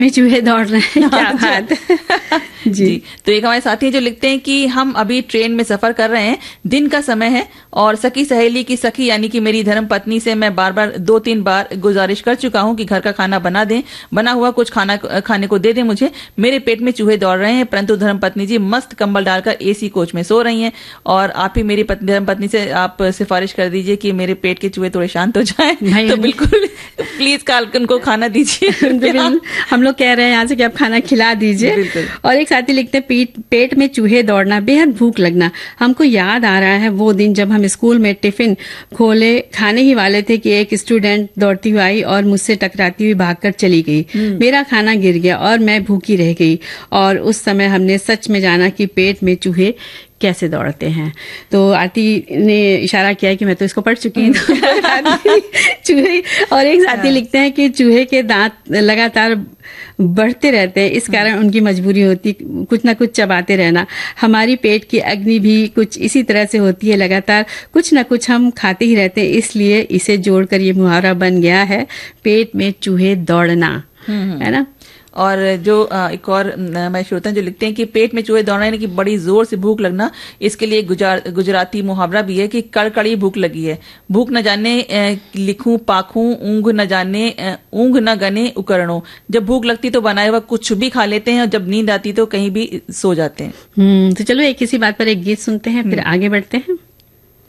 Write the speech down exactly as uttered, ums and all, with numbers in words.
में चूहे दौड़ रहे हैं, क्या बात है। जी।, जी तो एक हमारे साथी जो लिखते हैं कि हम अभी ट्रेन में सफर कर रहे हैं, दिन का समय है और सखी सहेली की सखी यानी कि मेरी धर्म पत्नी से मैं बार बार दो तीन बार गुजारिश कर चुका हूं कि घर का खाना बना दें, बना हुआ कुछ खाना खाने को दे दें मुझे, मेरे पेट में चूहे दौड़ रहे हैं, परंतु धर्म पत्नी जी मस्त कंबल डालकर एसी कोच में सो रही हैं और आप ही मेरी धर्म पत्नी से आप सिफारिश कर दीजिए कि मेरे पेट के चूहे थोड़े शांत हो जाएं। तो बिल्कुल प्लीज कालकन को खाना दीजिए। हम लोग कह रहे हैं यहाँ से कि आप खाना खिला दीजिए। और एक साथी लिखते हैं पेट पेट में चूहे दौड़ना, बेहद भूख लगना। हमको याद आ रहा है वो दिन जब हम स्कूल में टिफिन खोले खाने ही वाले थे कि एक स्टूडेंट दौड़ती हुई आई और मुझसे टकराती हुई भागकर चली गई। मेरा खाना गिर गया और मैं भूखी रह गई और उस समय हमने सच में जाना कि पेट में चूहे कैसे दौड़ते हैं। तो आरती ने इशारा किया कि मैं तो इसको पढ़ चुकी हूँ। चूहे और एक साथी लिखते हैं कि चूहे के दांत लगातार बढ़ते रहते हैं, इस कारण उनकी मजबूरी होती कुछ ना कुछ चबाते रहना। हमारी पेट की अग्नि भी कुछ इसी तरह से होती है, लगातार कुछ ना कुछ हम खाते ही रहते हैं, इसलिए इसे जोड़कर ये मुहावरा बन गया है, पेट में चूहे दौड़ना, है ना। और जो एक और हमारे श्रोता जो लिखते हैं कि पेट में चूहे दौड़ना यानी कि बड़ी जोर से भूख लगना, इसके लिए गुजराती मुहावरा भी है कि कड़कड़ी भूख लगी है, भूख न जाने लिखूं पाखूं, ऊंघ न जाने ऊंघ न गने उकरणों। जब भूख लगती तो बनाए हुआ कुछ भी खा लेते हैं और जब नींद आती तो कहीं भी सो जाते हैं। हम्म तो चलो एक किसी बात पर एक गीत सुनते हैं, फिर आगे बढ़ते हैं।